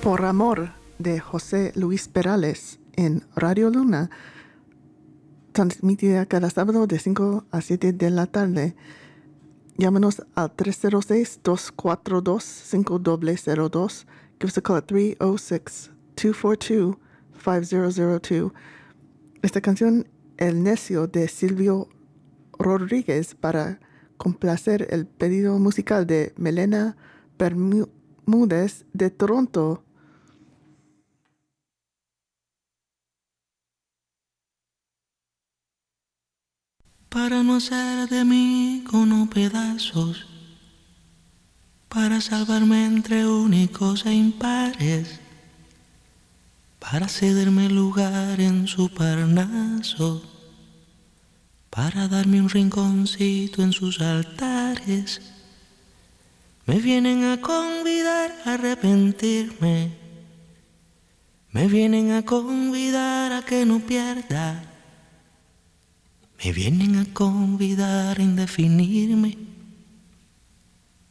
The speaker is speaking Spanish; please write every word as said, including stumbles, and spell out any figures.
Por Amor de José Luis Perales en Radio Luna, transmitida cada sábado de cinco a siete de la tarde. Llámanos al tres cero seis, dos cuatro dos, cinco cero cero dos. Give us a call at three oh six, two four two, five zero zero two. Esta canción, El Necio, de Silvio Rodríguez, para complacer el pedido musical de Melena Bermúdez de Toronto. Para no hacer de mí como pedazos, para salvarme entre únicos e impares, para cederme lugar en su Parnaso, para darme un rinconcito en sus altares. Me vienen a convidar a arrepentirme, me vienen a convidar a que no pierda, me vienen a convidar a indefinirme.